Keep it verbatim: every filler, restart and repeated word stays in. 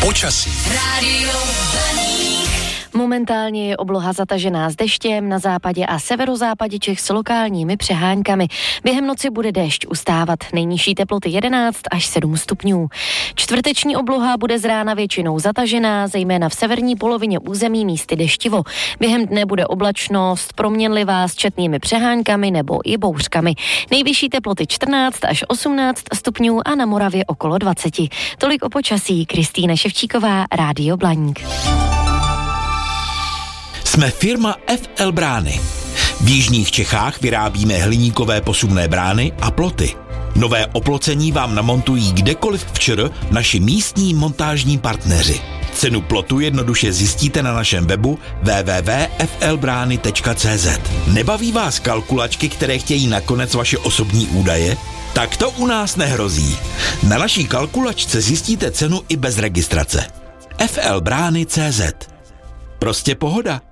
Počasí. Rádio Blaník. Momentálně je obloha zatažená s deštěm, na západě a severozápadě Čech s lokálními přeháňkami. Během noci bude déšť ustávat, nejnižší teploty jedenáct až sedm stupňů. Čtvrteční obloha bude z rána většinou zatažená, zejména v severní polovině území místy deštivo. Během dne bude oblačnost proměnlivá s četnými přeháňkami nebo i bouřkami. Nejvyšší teploty čtrnáct až osmnáct stupňů a na Moravě okolo dvacet. Tolik o počasí. Kristýna Ševčíková, Rádio Blaník. Jsme firma F L Brány. V jižních Čechách vyrábíme hliníkové posuvné brány a ploty. Nové oplocení vám namontují kdekoliv v ČR naši místní montážní partneři. Cenu plotu jednoduše zjistíte na našem webu w w w tečka f l brány tečka c z. Nebaví vás kalkulačky, které chtějí nakonec vaše osobní údaje? Tak to u nás nehrozí. Na naší kalkulačce zjistíte cenu i bez registrace. f l brány tečka c z. Prostě pohoda.